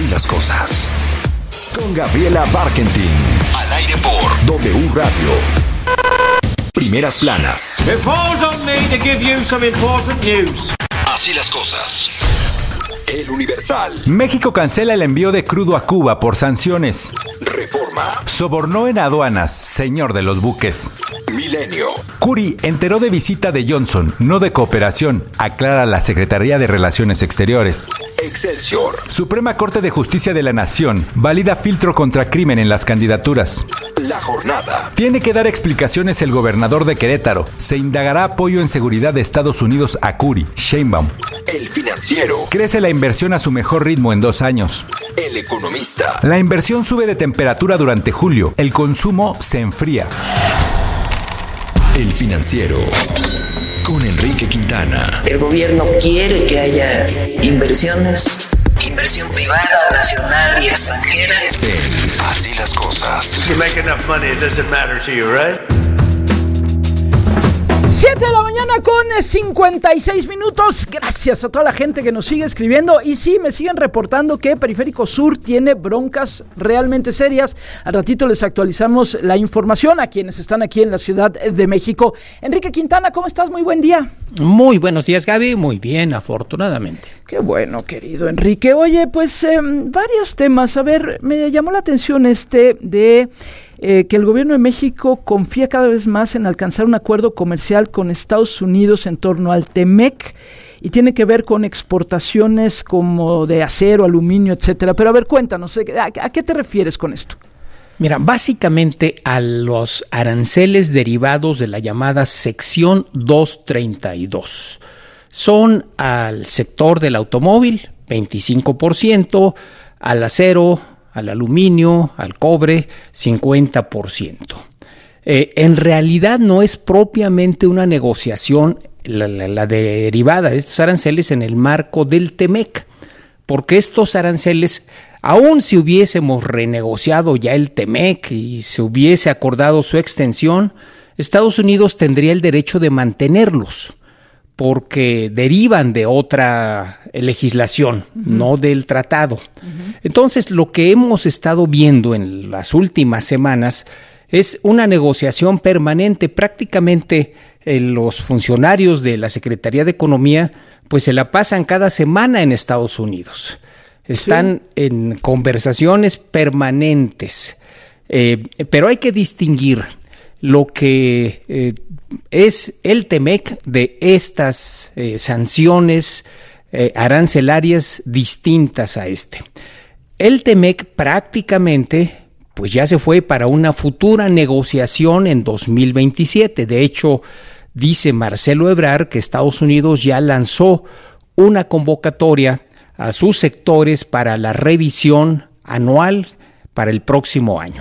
las cosas. Con Gabriela Barkentin. Al aire por W Radio. Primeras planas. It falls on me to give you some important news. Así las cosas. El Universal. México cancela el envío de crudo a Cuba por sanciones. Reforma. Sobornó en aduanas, señor de los buques. Milenio. Curi enteró de visita de Johnson, no de cooperación, aclara la Secretaría de Relaciones Exteriores. Excelsior. Suprema Corte de Justicia de la Nación valida filtro contra crimen en las candidaturas. La Jornada. Tiene que dar explicaciones el gobernador de Querétaro. Se indagará apoyo en seguridad de Estados Unidos a Curi, Sheinbaum. El Financiero. Crece la inversión a su mejor ritmo en 2 años. El Economista. La inversión sube de temperatura durante julio. El consumo se enfría. El Financiero. Con Enrique Quintana. El gobierno quiere que haya inversiones, inversión privada, nacional y extranjera. Así las cosas. If you make enough money, it doesn't matter to you, right? 7 de la mañana con 56 minutos. Gracias a toda la gente que nos sigue escribiendo. Y sí, me siguen reportando que Periférico Sur tiene broncas realmente serias. Al ratito les actualizamos la información a quienes están aquí en la Ciudad de México. Enrique Quintana, ¿cómo estás? Muy buen día. Muy buenos días, Gaby. Muy bien, afortunadamente. Qué bueno, querido Enrique. Oye, pues varios temas. A ver, me llamó la atención de... que el gobierno de México confía cada vez más en alcanzar un acuerdo comercial con Estados Unidos en torno al TEMEC y tiene que ver con exportaciones como de acero, aluminio, etcétera. Pero a ver, cuéntanos, ¿a qué te refieres con esto? Mira, básicamente a los aranceles derivados de la llamada sección 232. Son al sector del automóvil, 25%, al acero, al aluminio, al cobre, 50%. En realidad no es propiamente una negociación la derivada de estos aranceles en el marco del TEMEC, porque estos aranceles, aun si hubiésemos renegociado ya el TEMEC y se hubiese acordado su extensión, Estados Unidos tendría el derecho de mantenerlos, porque derivan de otra legislación, no del tratado. Entonces, lo que hemos estado viendo en las últimas semanas es una negociación permanente. Prácticamente los funcionarios de la Secretaría de Economía pues se la pasan cada semana en Estados Unidos. Están en conversaciones permanentes, pero hay que distinguir lo que es el TEMEC de estas sanciones arancelarias distintas a este. El TEMEC prácticamente pues ya se fue para una futura negociación en 2027. De hecho, dice Marcelo Ebrard que Estados Unidos ya lanzó una convocatoria a sus sectores para la revisión anual para el próximo año.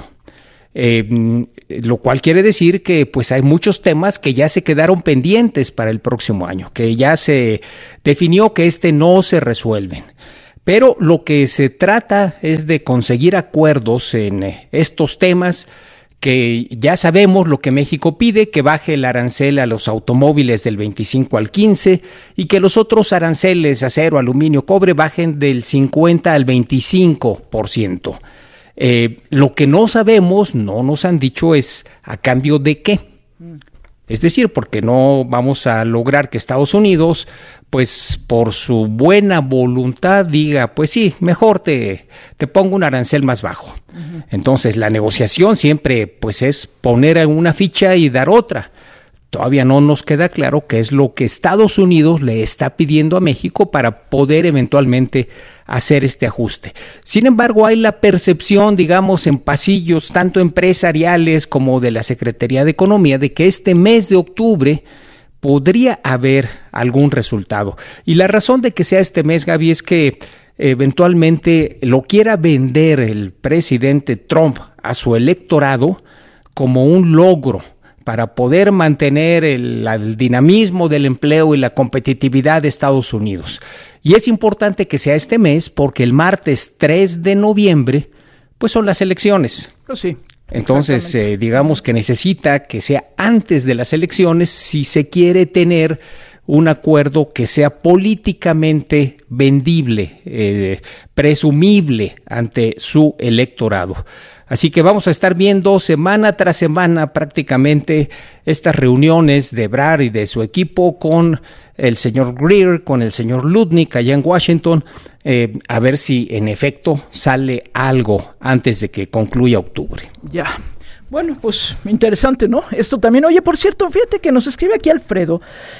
Lo cual quiere decir que pues hay muchos temas que ya se quedaron pendientes para el próximo año, que ya se definió que no se resuelven. Pero lo que se trata es de conseguir acuerdos en estos temas que ya sabemos lo que México pide, que baje el arancel a los automóviles del 25 al 15 y que los otros aranceles, acero, aluminio, cobre, bajen del 50 al 25%. Lo que no sabemos, no nos han dicho es a cambio de qué. Es decir, porque no vamos a lograr que Estados Unidos, pues por su buena voluntad diga, pues sí, mejor te pongo un arancel más bajo. Entonces la negociación siempre pues es poner una ficha y dar otra. Todavía no nos queda claro qué es lo que Estados Unidos le está pidiendo a México para poder eventualmente hacer este ajuste. Sin embargo, hay la percepción, digamos, en pasillos tanto empresariales como de la Secretaría de Economía de que este mes de octubre podría haber algún resultado. Y la razón de que sea este mes, Gaby, es que eventualmente lo quiera vender el presidente Trump a su electorado como un logro para poder mantener el dinamismo del empleo y la competitividad de Estados Unidos. Y es importante que sea este mes porque el martes 3 de noviembre pues son las elecciones. Pues sí. Entonces, digamos que necesita que sea antes de las elecciones si se quiere tener un acuerdo que sea políticamente vendible, presumible ante su electorado. Así que vamos a estar viendo semana tras semana prácticamente estas reuniones de Ebrard y de su equipo con el señor Greer, con el señor Lutnick allá en Washington, a ver si en efecto sale algo antes de que concluya octubre. Ya. Bueno, pues interesante, ¿no? Esto también. Oye, por cierto, fíjate que nos escribe aquí Alfredo,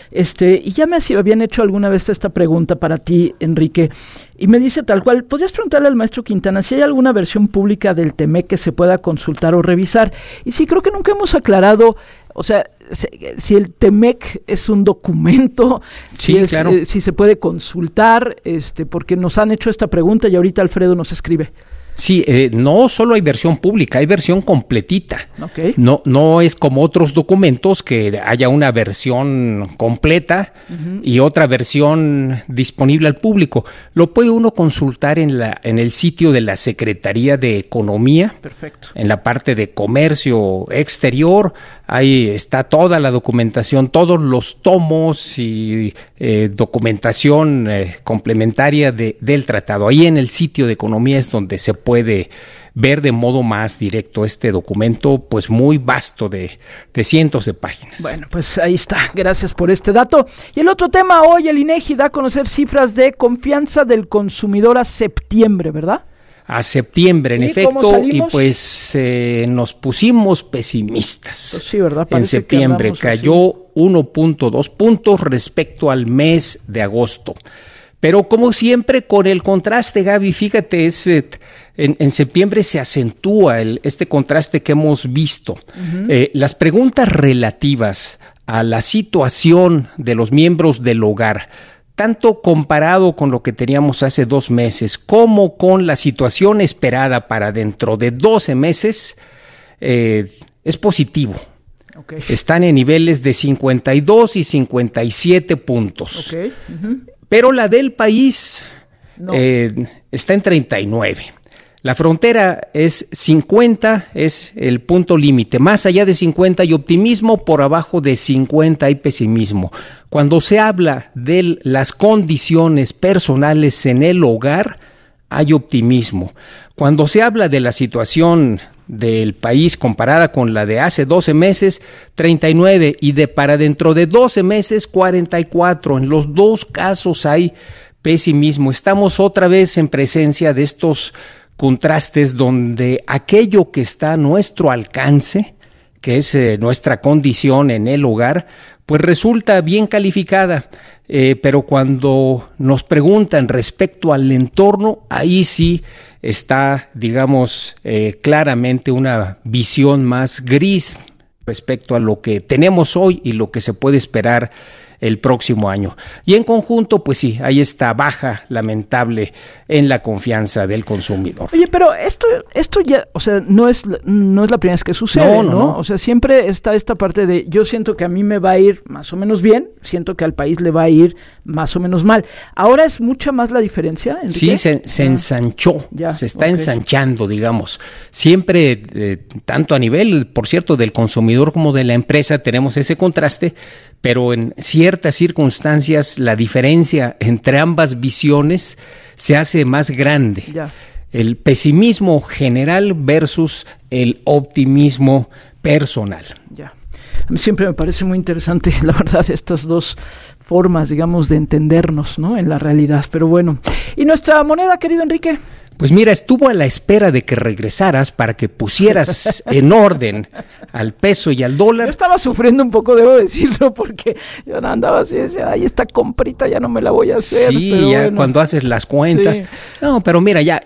y ya me habían hecho alguna vez esta pregunta para ti, Enrique, y me dice tal cual, ¿podrías preguntarle al maestro Quintana si hay alguna versión pública del TEMEC que se pueda consultar o revisar? Y sí, creo que nunca hemos aclarado, o sea, si el TEMEC es un documento, sí, claro. Si se puede consultar, porque nos han hecho esta pregunta y ahorita Alfredo nos escribe. Sí, no solo hay versión pública, hay versión completita. Okay. No es como otros documentos que haya una versión completa y otra versión disponible al público. Lo puede uno consultar en el sitio de la Secretaría de Economía. Perfecto. En la parte de comercio exterior, ahí está toda la documentación, todos los tomos y documentación complementaria del tratado. Ahí en el sitio de Economía es donde se puede ver de modo más directo este documento, pues muy vasto de cientos de páginas. Bueno, pues ahí está, gracias por este dato. Y el otro tema, hoy el INEGI da a conocer cifras de confianza del consumidor a septiembre, ¿verdad? A septiembre, en efecto, y pues nos pusimos pesimistas. Pues sí, ¿verdad? Parece en septiembre cayó 1.2 puntos respecto al mes de agosto. Pero como siempre, con el contraste, Gaby, fíjate, en septiembre se acentúa este contraste que hemos visto. Las preguntas relativas a la situación de los miembros del hogar, tanto comparado con lo que teníamos hace 2 meses, como con la situación esperada para dentro de 12 meses, es positivo. Okay. Están en niveles de 52 y 57 puntos. Okay. Pero la del país está en 39. La frontera es 50, es el punto límite. Más allá de 50 hay optimismo, por abajo de 50 hay pesimismo. Cuando se habla de las condiciones personales en el hogar, hay optimismo. Cuando se habla de la situación del país comparada con la de hace 12 meses, 39, y para dentro de 12 meses, 44. En los dos casos hay pesimismo. Estamos otra vez en presencia de estos contrastes donde aquello que está a nuestro alcance, que es nuestra condición en el hogar, pues resulta bien calificada, pero cuando nos preguntan respecto al entorno, ahí sí está, digamos, claramente una visión más gris respecto a lo que tenemos hoy y lo que se puede esperar el próximo año. Y en conjunto, pues sí, hay esta baja lamentable en la confianza del consumidor. Oye, pero esto ya, o sea, no es la primera vez que sucede, ¿no? O sea, siempre está esta parte de, yo siento que a mí me va a ir más o menos bien, siento que al país le va a ir más o menos mal. ¿Ahora es mucha más la diferencia, Enrique? Sí, se ensanchó, se está ensanchando, digamos. Siempre, tanto a nivel, por cierto, del consumidor como de la empresa, tenemos ese contraste, pero en ciertas circunstancias la diferencia entre ambas visiones se hace más grande. Ya. El pesimismo general versus el optimismo personal. Ya. A mí siempre me parece muy interesante, la verdad, estas dos formas, digamos, de entendernos, ¿no?, en la realidad. Pero bueno. ¿Y nuestra moneda, querido Enrique? Pues mira, estuvo a la espera de que regresaras para que pusieras en orden al peso y al dólar. Yo estaba sufriendo un poco, debo decirlo, porque yo andaba así, decía, ay, esta comprita ya no me la voy a hacer. Sí, pero ya bueno, cuando haces las cuentas. Sí. No, pero mira, ya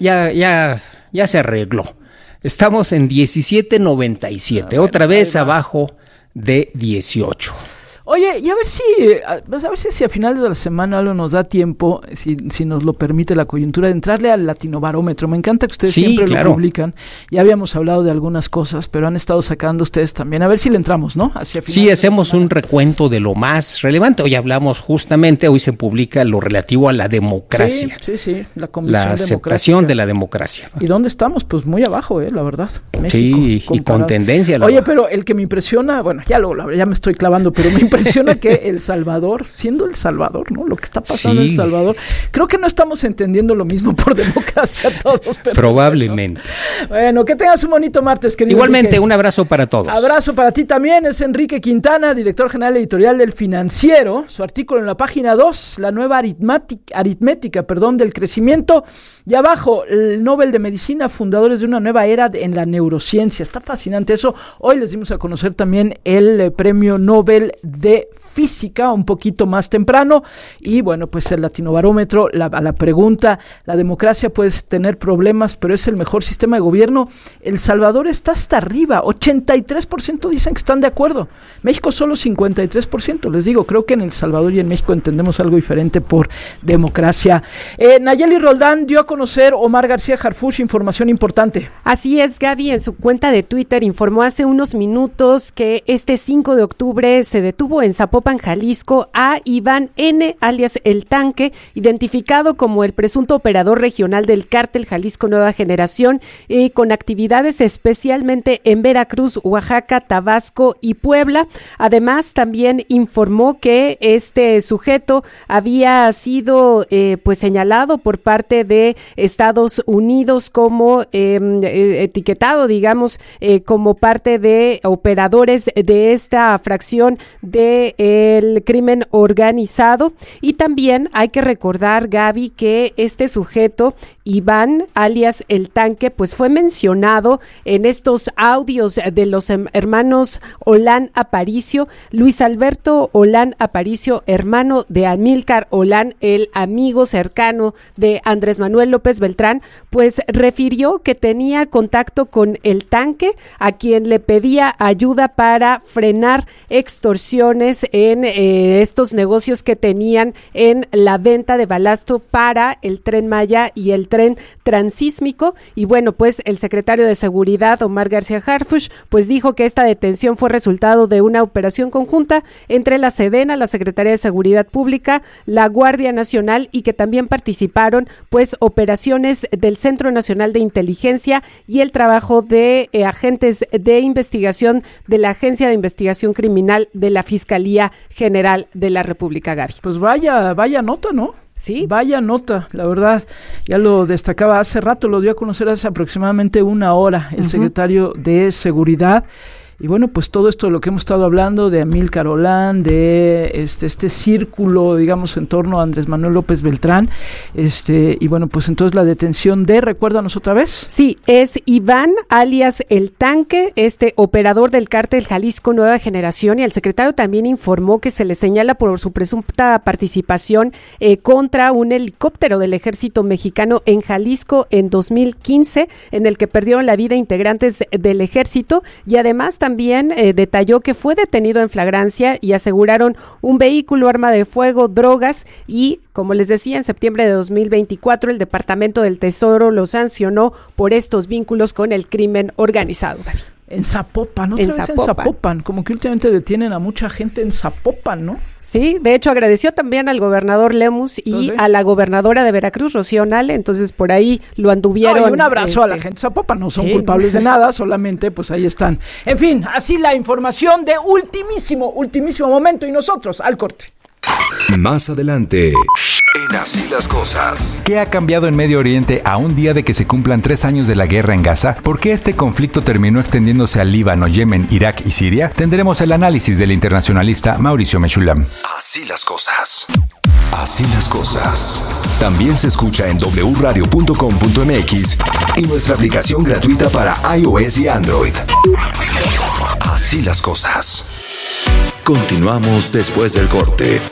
se arregló. Estamos en 17.97, otra vez abajo de 18. Oye, y a ver si a finales de la semana algo nos da tiempo, si nos lo permite la coyuntura, de entrarle al Latinobarómetro. Me encanta que ustedes siempre lo publican. Ya habíamos hablado de algunas cosas, pero han estado sacando ustedes también. A ver si le entramos, ¿no? Sí, hacemos un recuento de lo más relevante. Hoy hablamos justamente, hoy se publica lo relativo a la democracia. Sí, la aceptación de la democracia. ¿Y dónde estamos? Pues muy abajo, la verdad. México, sí, y con tendencia. Oye, pero el que me impresiona, bueno, ya me estoy clavando, pero me impresiona impresiona que El Salvador, siendo El Salvador, ¿no? Lo que está pasando en El Salvador, creo que no estamos entendiendo lo mismo por democracia todos. Pero probablemente. Bueno, que tengas un bonito martes, querido. Igualmente, Enrique. un abrazo para todos. Abrazo para ti también. Es Enrique Quintana, director general editorial del Financiero. Su artículo en la página 2, la nueva aritmética del crecimiento. Y abajo, el Nobel de Medicina, fundadores de una nueva era en la neurociencia. Está fascinante eso. Hoy les dimos a conocer también el premio Nobel de Física, un poquito más temprano. Y bueno, pues el Latinobarómetro, a la pregunta, la democracia puede tener problemas, pero es el mejor sistema de gobierno. El Salvador está hasta arriba, 83% dicen que están de acuerdo. México solo 53%. Les digo, creo que en El Salvador y en México entendemos algo diferente por democracia. Nayeli Roldán dio a conocer Omar García Harfuch información importante. Así es, Gaby, en su cuenta de Twitter informó hace unos minutos que este 5 de octubre se detuvo en Zapopan, Jalisco, a Iván N., alias El Tanque, identificado como el presunto operador regional del cártel Jalisco Nueva Generación, con actividades especialmente en Veracruz, Oaxaca, Tabasco y Puebla. Además, también informó que este sujeto había sido señalado por parte de Estados Unidos como etiquetado, digamos, como parte de operadores de esta fracción del crimen organizado. Y también hay que recordar, Gaby, que este sujeto, Iván, alias El Tanque, pues fue mencionado en estos audios de los hermanos Olán Aparicio. Luis Alberto Olán Aparicio, hermano de Amílcar Olán, el amigo cercano de Andrés Manuel López Beltrán, pues refirió que tenía contacto con El Tanque, a quien le pedía ayuda para frenar extorsiones en estos negocios que tenían en la venta de balasto para el Tren Maya y el tren transísmico. Y bueno, pues el secretario de Seguridad, Omar García Harfuch, pues dijo que esta detención fue resultado de una operación conjunta entre la Sedena, la Secretaría de Seguridad Pública, la Guardia Nacional, y que también participaron pues operaciones del Centro Nacional de Inteligencia y el trabajo de agentes de investigación de la Agencia de Investigación Criminal de la Fiscalía General de la República, Gaby. Pues vaya nota, ¿no? Sí. Vaya nota, la verdad, ya lo destacaba hace rato, lo dio a conocer hace aproximadamente una hora el secretario de Seguridad. Y bueno, pues todo esto de lo que hemos estado hablando de Amílcar Olán, de este círculo, digamos, en torno a Andrés Manuel López Beltrán, y bueno, pues entonces la detención recuérdanos otra vez. Sí, es Iván, alias El Tanque, operador del cártel Jalisco Nueva Generación, y el secretario también informó que se le señala por su presunta participación contra un helicóptero del ejército mexicano en Jalisco en 2015, en el que perdieron la vida integrantes del ejército, y además también detalló que fue detenido en flagrancia y aseguraron un vehículo, arma de fuego, drogas, y como les decía, en septiembre de 2024 el Departamento del Tesoro lo sancionó por estos vínculos con el crimen organizado. En Zapopan, otra vez en Zapopan, como que últimamente detienen a mucha gente en Zapopan, ¿no? Sí, de hecho agradeció también al gobernador Lemus y a la gobernadora de Veracruz, Rocío Nale, entonces por ahí lo anduvieron. No, y un abrazo a la gente de Zapopan, no son culpables de nada, solamente pues ahí están. En fin, así la información de ultimísimo momento, y nosotros al corte. Más adelante, en Así las Cosas. ¿Qué ha cambiado en Medio Oriente a un día de que se cumplan 3 años de la guerra en Gaza? ¿Por qué este conflicto terminó extendiéndose al Líbano, Yemen, Irak y Siria? Tendremos el análisis del internacionalista Mauricio Mechulam. Así las Cosas. Así las Cosas. También se escucha en wradio.com.mx y nuestra aplicación gratuita para iOS y Android. Así las Cosas. Continuamos después del corte.